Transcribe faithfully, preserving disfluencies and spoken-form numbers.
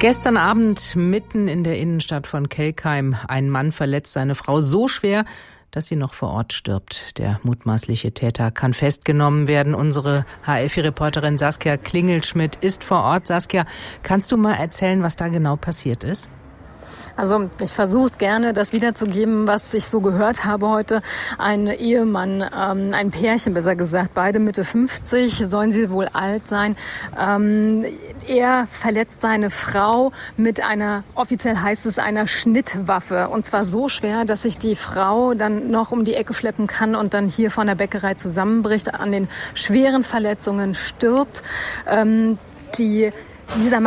Gestern Abend mitten in der Innenstadt von Kelkheim. Ein Mann verletzt seine Frau so schwer, dass sie noch vor Ort stirbt. Der mutmaßliche Täter kann festgenommen werden. Unsere H F I-Reporterin Saskia Klingelschmidt ist vor Ort. Saskia, kannst du mal erzählen, was da genau passiert ist? Also ich versuche es gerne, das wiederzugeben, was ich so gehört habe heute. Ein Ehemann, ähm, ein Pärchen besser gesagt, beide Mitte fünfzig, sollen sie wohl alt sein. Ähm, er verletzt seine Frau mit einer, offiziell heißt es, einer Schnittwaffe. Und zwar so schwer, dass sich die Frau dann noch um die Ecke schleppen kann und dann hier von der Bäckerei zusammenbricht, an den schweren Verletzungen stirbt. Ähm, die, dieser